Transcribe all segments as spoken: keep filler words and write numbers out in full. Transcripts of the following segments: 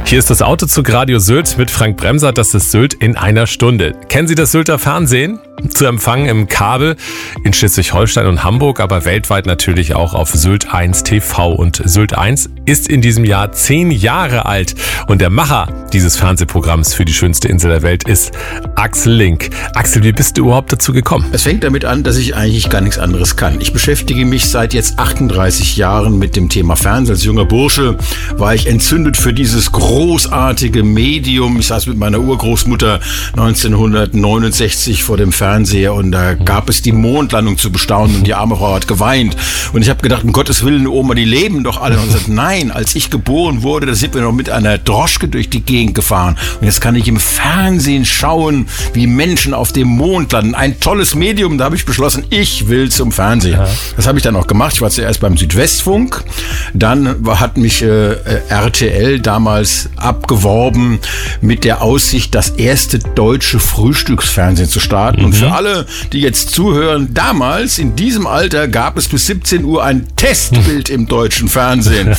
Hier ist das Autozug Radio Sylt mit Frank Bremser. Das ist Sylt in einer Stunde. Kennen Sie das Sylter Fernsehen? Zu empfangen im Kabel in Schleswig-Holstein und Hamburg, aber weltweit natürlich auch auf Sylt eins T V. Und Sylt eins ist in diesem Jahr zehn Jahre alt. Und der Macher dieses Fernsehprogramms für die schönste Insel der Welt ist Axel Link. Axel, wie bist du überhaupt dazu gekommen? Es fängt damit an, dass ich eigentlich gar nichts anderes kann. Ich beschäftige mich seit jetzt achtunddreißig Jahren mit dem Thema Fernsehen. Als junger Bursche war ich entzündet für dieses großartige Medium. Ich saß mit meiner Urgroßmutter neunzehnhundertneunundsechzig vor dem Fernseher und da gab es die Mondlandung zu bestaunen und die arme Frau hat geweint. Und ich habe gedacht, um Gottes Willen, Oma, die leben doch alle. Und ich gesagt, nein, als ich geboren wurde, da sind wir noch mit einer Droschke durch die Gegend gefahren. Und jetzt kann ich im Fernsehen schauen, wie Menschen auf dem Mond landen. Ein tolles Medium. Da habe ich beschlossen, ich will zum Fernsehen. Ja. Das habe ich dann auch gemacht. Ich war zuerst beim Südwestfunk. Dann hat mich äh, R T L damals abgeworben mit der Aussicht, das erste deutsche Frühstücksfernsehen zu starten. Mhm. Und für alle, die jetzt zuhören, damals, in diesem Alter, gab es bis siebzehn Uhr ein Testbild im deutschen Fernsehen.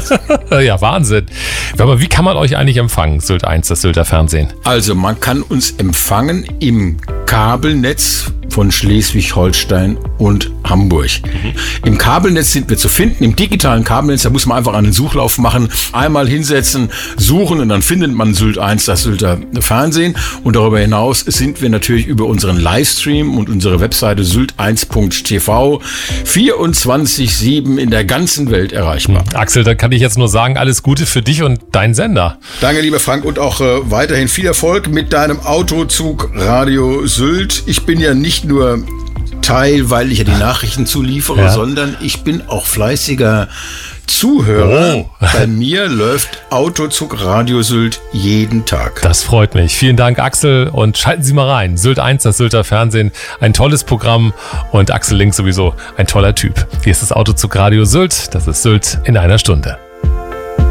Ja, Wahnsinn. Aber wie kann man euch eigentlich empfangen, Sylt eins, das Sylter Fernsehen? Also, man kann uns empfangen im Kabelnetz von Schleswig-Holstein und Hamburg. Mhm. Im Kabelnetz sind wir zu finden, im digitalen Kabelnetz, da muss man einfach einen Suchlauf machen, einmal hinsetzen, suchen und dann findet man Sylt eins, das Sylter Fernsehen. Und darüber hinaus sind wir natürlich über unseren Livestream und unsere Webseite sylt eins punkt t v vierundzwanzig sieben in der ganzen Welt erreichbar. Mhm. Axel, da kann ich jetzt nur sagen, alles Gute für dich und deinen Sender. Danke, lieber Frank, und auch äh, weiterhin viel Erfolg mit deinem Autozug Radio Sylt. Ich bin ja nicht nur Teil, weil ich ja die Nachrichten zuliefere, ja, sondern ich bin auch fleißiger Zuhörer. Oh. Bei mir läuft Autozug Radio Sylt jeden Tag. Das freut mich. Vielen Dank, Axel, und schalten Sie mal rein. Sylt eins, das Sylter Fernsehen, ein tolles Programm und Axel Link sowieso ein toller Typ. Hier ist das Autozug Radio Sylt, das ist Sylt in einer Stunde.